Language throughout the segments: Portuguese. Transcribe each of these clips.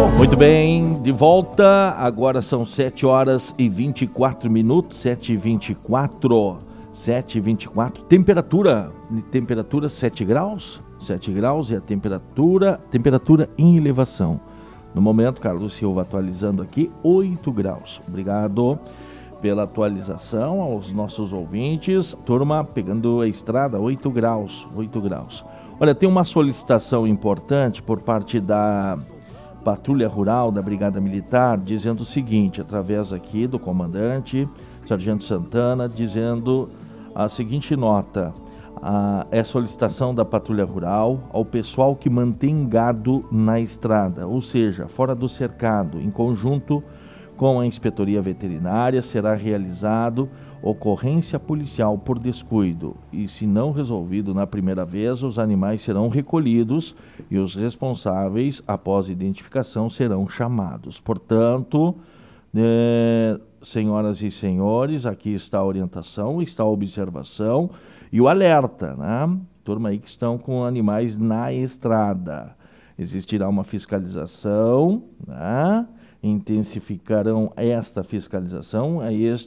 Muito bem, de volta, agora são 7 horas e 24 minutos, 7h24, 7h24, temperatura 7 graus e a temperatura em elevação. No momento, Carlos Silva atualizando aqui, 8 graus. Obrigado pela atualização aos nossos ouvintes. Turma pegando a estrada, 8 graus. Olha, tem uma solicitação importante por parte da Patrulha Rural da Brigada Militar, dizendo o seguinte, através aqui do comandante, Sargento Santana, dizendo a seguinte nota: é solicitação da Patrulha Rural ao pessoal que mantém gado na estrada, ou seja, fora do cercado, em conjunto com a Inspetoria Veterinária, será realizado ocorrência policial por descuido e, se não resolvido na primeira vez, os animais serão recolhidos e os responsáveis, após identificação, serão chamados. Portanto, senhoras e senhores, aqui está a orientação, está a observação e o alerta, né? Turma aí que estão com animais na estrada. Existirá uma fiscalização, né? Intensificarão esta fiscalização,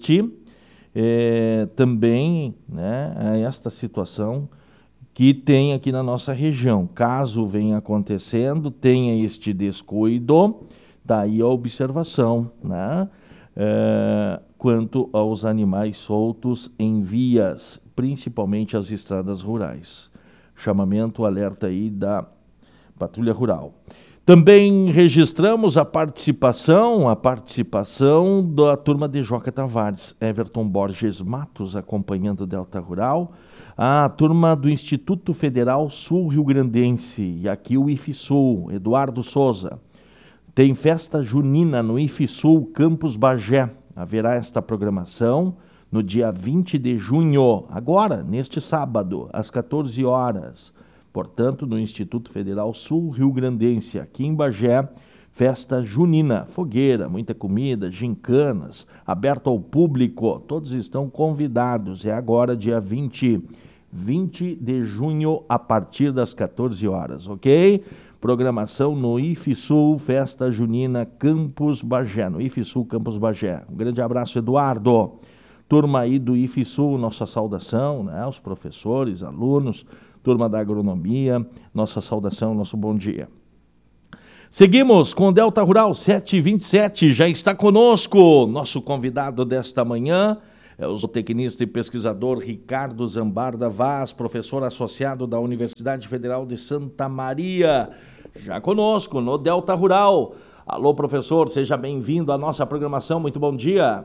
também, né, esta situação que tem aqui na nossa região. Caso venha acontecendo, tenha este descuido, daí a observação, né, quanto aos animais soltos em vias, principalmente as estradas rurais. Chamamento, alerta aí da Patrulha Rural. Também registramos a participação da turma de Joca Tavares, Everton Borges Matos, acompanhando o Delta Rural, a turma do Instituto Federal Sul-Rio-Grandense, e aqui o IFSUL, Eduardo Souza. Tem festa junina no IFSUL Campus Bagé. Haverá esta programação no dia 20 de junho, agora, neste sábado, às 14 horas. Portanto, no Instituto Federal Sul-Rio-Grandense, aqui em Bagé, festa junina, fogueira, muita comida, gincanas, aberto ao público, todos estão convidados. É agora, dia 20 de junho, a partir das 14 horas, ok? Programação no IFSUL, festa junina, Campus Bagé, no IFSUL Campus Bagé. Um grande abraço, Eduardo. Turma aí do IFSUL, nossa saudação, né? Os professores, alunos, turma da agronomia, nossa saudação, nosso bom dia. Seguimos com o Delta Rural 7h27, já está conosco nosso convidado desta manhã, é o zootecnista e pesquisador Ricardo Zambarda Vaz, professor associado da Universidade Federal de Santa Maria, já conosco no Delta Rural. Alô, professor, seja bem-vindo à nossa programação, muito bom dia.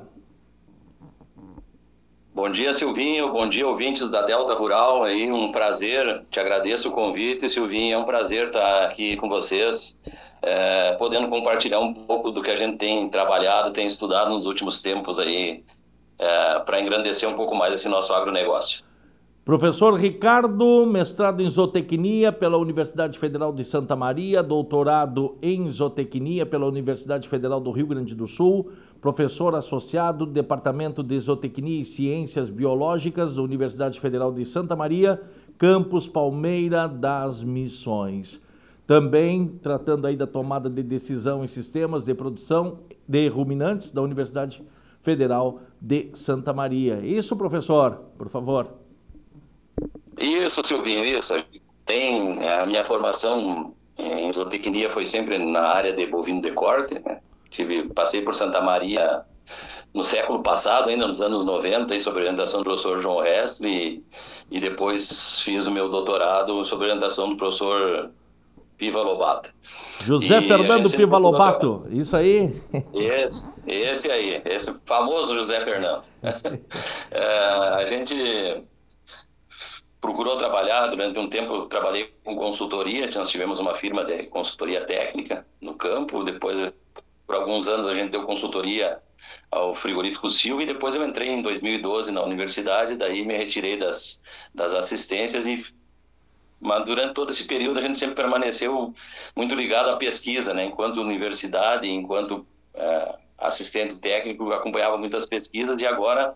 Bom dia, Silvinho. Bom dia, ouvintes da Delta Rural. Aí, um prazer, te agradeço o convite, Silvinho. É um prazer estar aqui com vocês, podendo compartilhar um pouco do que a gente tem trabalhado, tem estudado nos últimos tempos aí, para engrandecer um pouco mais esse nosso agronegócio. Professor Ricardo, mestrado em zootecnia pela Universidade Federal de Santa Maria, doutorado em zootecnia pela Universidade Federal do Rio Grande do Sul, professor associado do Departamento de Zootecnia e Ciências Biológicas da Universidade Federal de Santa Maria, campus Palmeira das Missões. Também tratando aí da tomada de decisão em sistemas de produção de ruminantes da Universidade Federal de Santa Maria. Isso, professor, por favor. Isso, Silvinho, isso. A minha formação em zootecnia foi sempre na área de bovino de corte, né? Passei por Santa Maria no século passado, ainda nos anos 90, sob orientação do professor João Restre, e depois fiz o meu doutorado sob orientação do professor Piva Lobato. José Fernando Piva Lobato, isso aí? Esse aí, esse famoso José Fernando. A gente procurou trabalhar, durante um tempo eu trabalhei com consultoria, nós tivemos uma firma de consultoria técnica no campo, depois por alguns anos a gente deu consultoria ao frigorífico Silva, e depois eu entrei em 2012 na universidade, daí me retirei das assistências, mas durante todo esse período a gente sempre permaneceu muito ligado à pesquisa, né? Enquanto universidade, enquanto assistente técnico, acompanhava muitas pesquisas, e agora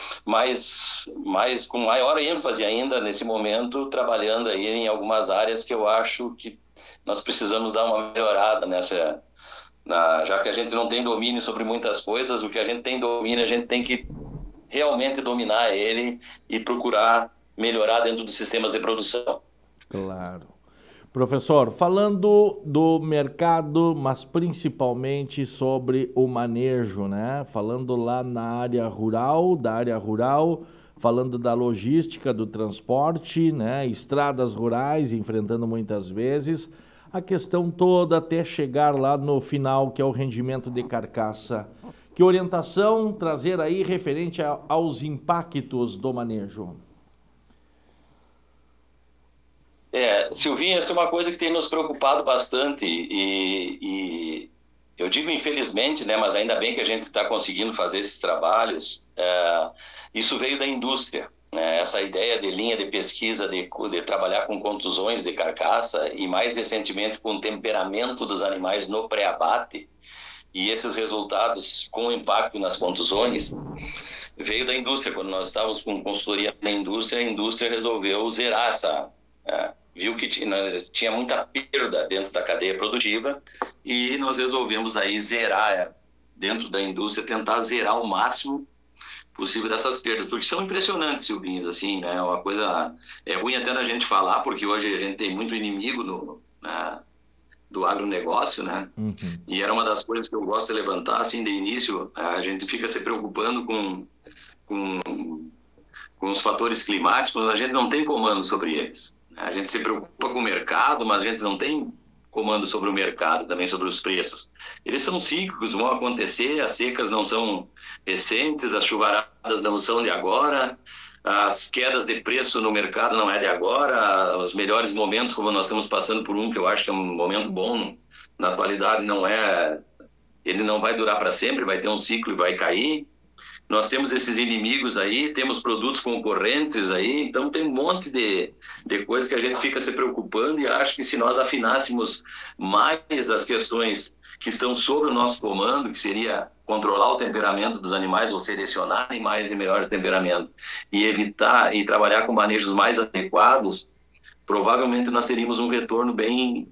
com maior ênfase ainda nesse momento, trabalhando aí em algumas áreas que eu acho que nós precisamos dar uma melhorada Já que a gente não tem domínio sobre muitas coisas, o que a gente tem domínio, a gente tem que realmente dominar ele e procurar melhorar dentro dos sistemas de produção. Claro. Professor, falando do mercado, mas principalmente sobre o manejo, né? Falando lá na área rural, falando da logística, do transporte, né? Estradas rurais, enfrentando muitas vezes a questão toda até chegar lá no final, que é o rendimento de carcaça. Que orientação trazer aí referente aos impactos do manejo? Silvinho, essa é uma coisa que tem nos preocupado bastante e eu digo infelizmente, né, mas ainda bem que a gente está conseguindo fazer esses trabalhos. Isso veio da indústria, né, essa ideia de linha de pesquisa de trabalhar com contusões de carcaça e mais recentemente com o temperamento dos animais no pré-abate e esses resultados com impacto nas contusões veio da indústria. Quando nós estávamos com consultoria na indústria, a indústria resolveu zerar viu que tinha muita perda dentro da cadeia produtiva e nós resolvemos daí zerar dentro da indústria, tentar zerar o máximo possível dessas perdas, porque são impressionantes, Silvinhos, assim, né? Uma coisa é ruim até da gente falar, porque hoje a gente tem muito inimigo do agronegócio, né? Uhum. E era uma das coisas que eu gosto de levantar, assim, de início, a gente fica se preocupando com os fatores climáticos, a gente não tem comando sobre eles. A gente se preocupa com o mercado, mas a gente não tem comando sobre o mercado, também sobre os preços. Eles são cíclicos, vão acontecer, as secas não são recentes, as chuvaradas não são de agora, as quedas de preço no mercado não é de agora, os melhores momentos, como nós estamos passando por um, que eu acho que é um momento bom, na atualidade ele não vai durar para sempre, vai ter um ciclo e vai cair. Nós temos esses inimigos aí, temos produtos concorrentes aí, então tem um monte de coisas que a gente fica se preocupando e acho que se nós afinássemos mais as questões que estão sob o nosso comando, que seria controlar o temperamento dos animais ou selecionar animais de melhor temperamento e evitar e trabalhar com manejos mais adequados, provavelmente nós teríamos um retorno bem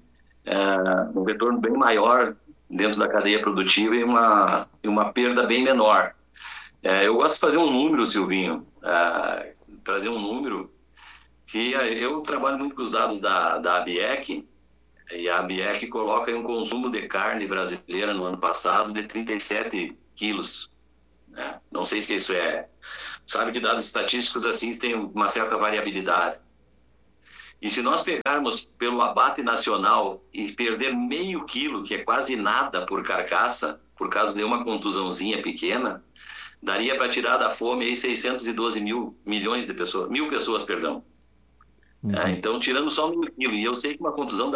maior dentro da cadeia produtiva e uma perda bem menor. Eu gosto de fazer um número, Silvinho, trazer um número que eu trabalho muito com os dados da ABIEC, e a ABIEC coloca um consumo de carne brasileira no ano passado de 37 quilos. Né? Não sei se isso sabe que dados estatísticos assim têm uma certa variabilidade. E se nós pegarmos pelo abate nacional e perder meio quilo, que é quase nada por carcaça, por causa de uma contusãozinha pequena, daria para tirar da fome aí 612 mil pessoas, perdão. Então, tirando só 1.000 quilos, e eu sei que uma contusão